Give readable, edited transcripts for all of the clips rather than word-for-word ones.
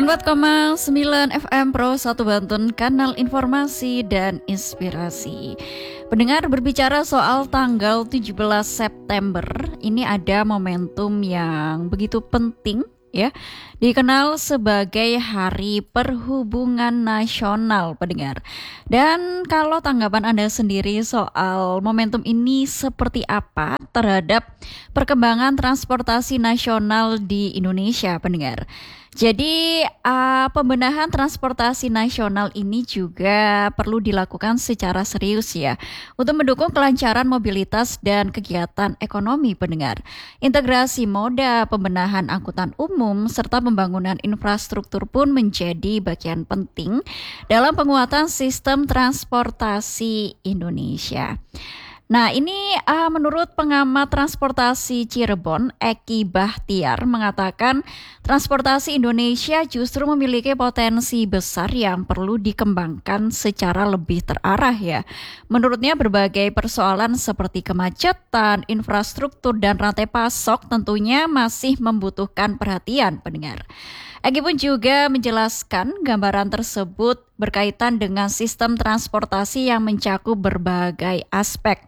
4,9 FM Pro 1 Banten, kanal informasi dan inspirasi. Pendengar, berbicara soal tanggal 17 September, ini ada momentum yang begitu penting ya, dikenal sebagai Hari Perhubungan Nasional, pendengar. Dan kalau tanggapan Anda sendiri soal momentum ini seperti apa terhadap perkembangan transportasi nasional di Indonesia, pendengar? Jadi pembenahan transportasi nasional ini juga perlu dilakukan secara serius ya, untuk mendukung kelancaran mobilitas dan kegiatan ekonomi, pendengar. Integrasi moda, pembenahan angkutan umum, serta pembangunan infrastruktur pun menjadi bagian penting dalam penguatan sistem transportasi Indonesia. Nah, ini menurut pengamat transportasi Cirebon, Eki Bahtiar, mengatakan transportasi Indonesia justru memiliki potensi besar yang perlu dikembangkan secara lebih terarah ya. Menurutnya berbagai persoalan seperti kemacetan, infrastruktur, dan rantai pasok tentunya masih membutuhkan perhatian, pendengar. Eki pun juga menjelaskan gambaran tersebut berkaitan dengan sistem transportasi yang mencakup berbagai aspek,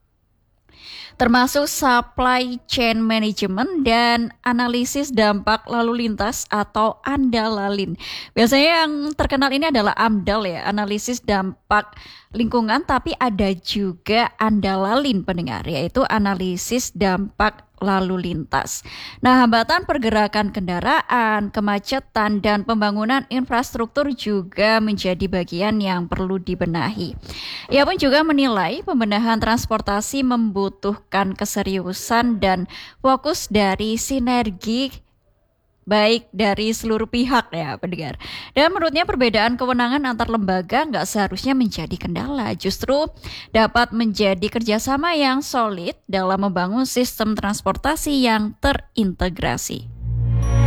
termasuk supply chain management dan analisis dampak lalu lintas atau ANDALALIN. Biasanya yang terkenal ini adalah AMDAL ya, analisis dampak lingkungan, tapi ada juga ANDALALIN, pendengar, yaitu analisis dampak lalu lintas. Nah, hambatan pergerakan kendaraan, kemacetan, dan pembangunan infrastruktur juga menjadi bagian yang perlu dibenahi. Ia pun juga menilai pembenahan transportasi membutuhkan keseriusan dan fokus dari sinergi baik dari seluruh pihak ya, pendengar. Dan menurutnya perbedaan kewenangan antar lembaga nggak seharusnya menjadi kendala, justru dapat menjadi kerjasama yang solid dalam membangun sistem transportasi yang terintegrasi.